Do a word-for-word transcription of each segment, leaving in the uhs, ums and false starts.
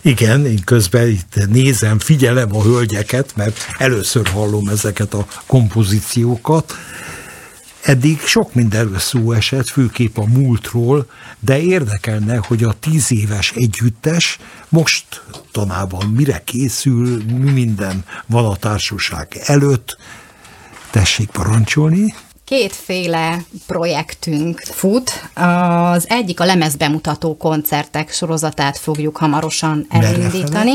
Igen, én közben itt nézem, figyelem a hölgyeket, mert először hallom ezeket a kompozíciókat. Eddig sok mindenről szó esett, főképp a múltról, de érdekelne, hogy a tíz éves együttes mostanában mire készül, mi minden van a társaság előtt. Tessék parancsolni. Kétféle projektünk fut. Az egyik a lemezbemutató koncertek sorozatát fogjuk hamarosan elindítani.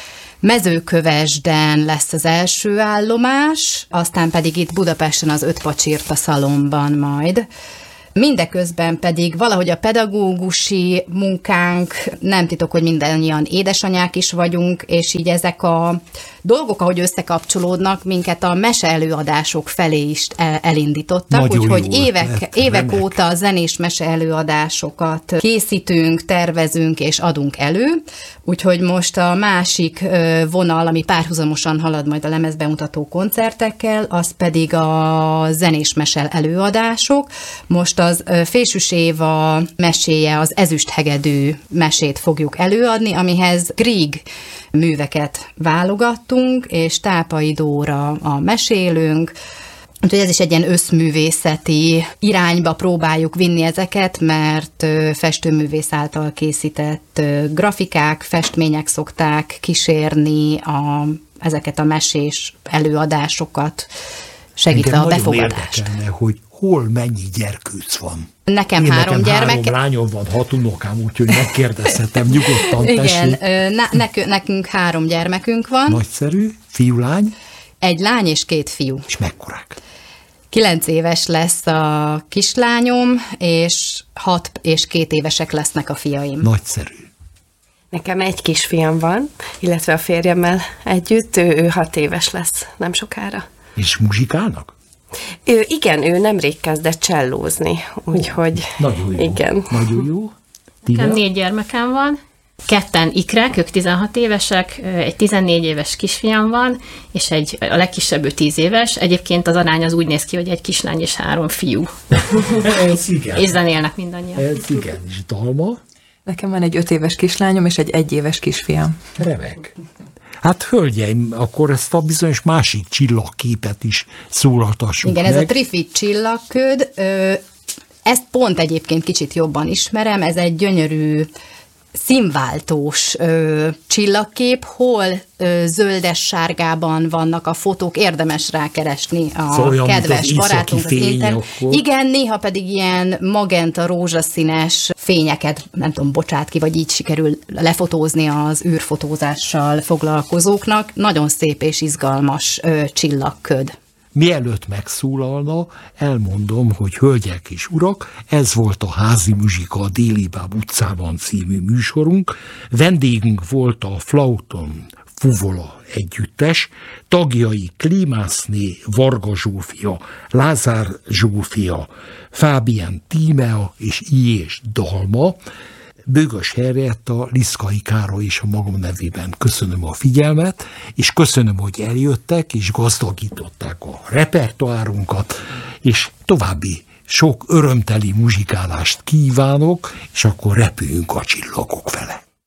Mezőkövesden lesz az első állomás, aztán pedig itt Budapesten az Öt Pacsirta szalonban majd. Mindeközben pedig valahogy a pedagógusi munkánk, nem titok, hogy mindannyian édesanyák is vagyunk, és így ezek a dolgok, ahogy összekapcsolódnak, minket a meseelőadások felé is elindítottak, úgyhogy évek, évek óta a zenés meseelőadásokat készítünk, tervezünk és adunk elő, úgyhogy most a másik vonal, ami párhuzamosan halad majd a lemezbemutató koncertekkel, az pedig a zenés mesel előadások. Most az Fésűs Éva meséje, az Ezüsthegedű mesét fogjuk előadni, amihez Grieg műveket válogattunk, és Tápai Dóra a mesélőnk. Úgyhogy ez is egy ilyen összművészeti irányba próbáljuk vinni ezeket, mert festőművész által készített grafikák, festmények szokták kísérni a, ezeket a mesés előadásokat, segítve engem a befogadást. Érdekelne, hogy hol mennyi gyerkőc van. Nekem Én három nekem gyermek. Három lányom van, hat unokám, úgyhogy megkérdezhetem nyugodtan. Igen, ne, nekünk, nekünk három gyermekünk van. Nagyszerű, fiú-lány. Egy lány és két fiú. És mekkorák? Kilenc éves lesz a kislányom, és hat és két évesek lesznek a fiaim. Nagyszerű. Nekem egy kisfiam van, illetve a férjemmel együtt, ő, ő hat éves lesz nem sokára. És muzsikálnak? Ő, igen, ő nemrég kezdett csellózni, úgyhogy nagyon jó. Igen. Nagyon jó. Nekem négy gyermekem van, ketten ikrek, ők tizenhat évesek, egy tizennégy éves kisfiam van, és egy, a legkisebb ő tíz éves. Egyébként az arány az úgy néz ki, hogy egy kislány és három fiú. Ez igen. És zenélnek mindannyian. Ez igen. És Dalma? Nekem van egy öt éves kislányom és egy egyéves kisfiam. Remek. Hát hölgyeim, akkor ezt a bizonyos másik csillagképet is szólaltassuk Igen, meg. ez a Trifid csillagköd, ezt pont egyébként kicsit jobban ismerem, ez egy gyönyörű színváltós ö, csillagkép, hol ö, zöldes-sárgában vannak a fotók, érdemes rákeresni a szóval kedves barátunk az internet. Akkor. Igen, néha pedig ilyen magenta, rózsaszínes fényeket, nem tudom, bocsát ki, vagy így sikerül lefotózni az űrfotózással foglalkozóknak. Nagyon szép és izgalmas ö, csillagköd. Mielőtt megszólalna, elmondom, hogy hölgyek és urak, ez volt a Házi Muzsika a Déli Báb utcában című műsorunk. Vendégünk volt a Flauton Fuvola együttes, tagjai Klímászné Varga Zsófia, Lázár Zsófia, Fábián Tímea és Ilyés Dalma. Bögös Henrietta, Liszkai Károly és a magam nevében köszönöm a figyelmet, és köszönöm, hogy eljöttek, és gazdagították a repertoárunkat, és további sok örömteli muzsikálást kívánok, és akkor repüljünk a csillagok fele.